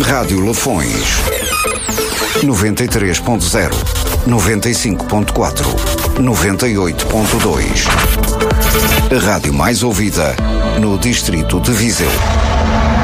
Rádio Lafões 93.0, 95.4, 98.2. A rádio mais ouvida no distrito de Viseu.